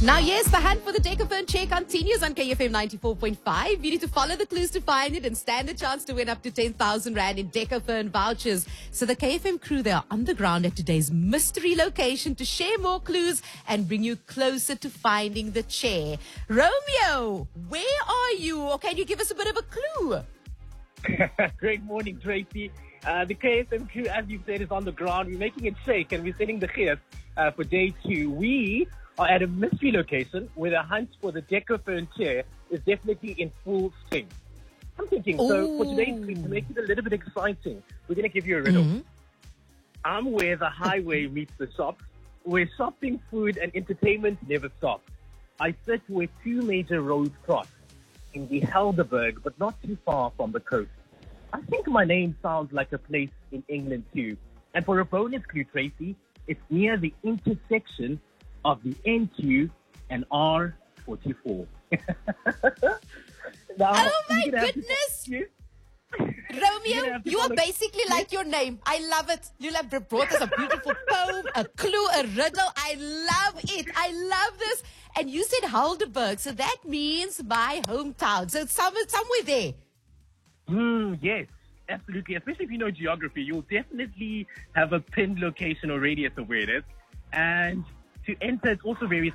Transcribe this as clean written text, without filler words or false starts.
Now, yes, the hunt for the Decaphone chair continues on KFM 94.5. You need to follow the clues to find it and stand a chance to win up to 10,000 Rand in Decaphone vouchers. So the KFM crew, they are on the ground at today's mystery location to share more clues and bring you closer to finding the chair. Romeo, where are you? Or can you give us a bit of a clue? Great morning, Tracy. The KSM crew, as you said, is on the ground. We're making it shake and we're setting the gears for day 2. We are at a mystery location where the hunt for the Decaphone chair is definitely in full swing. I'm thinking, so for today's week, to make it a little bit exciting, we're going to give you a riddle. Mm-hmm. I'm where the highway meets the shops, where shopping, food, and entertainment never stop. I sit where 2 major roads cross, in the Helderberg, but not too far from the coast. I think my name sounds like a place in England too. And for a bonus clue, Tracy, it's near the intersection of the NQ and R44. Now, Oh my goodness! Romeo, you are basically like your name. I love it. You have brought us a beautiful poem, a clue, a riddle. I love it. I love this. And you said Helderberg, so that means my hometown. So it's somewhere there. Yes, absolutely. Especially if you know geography, you'll definitely have a pinned location or radius of where it is. And to enter, it's also very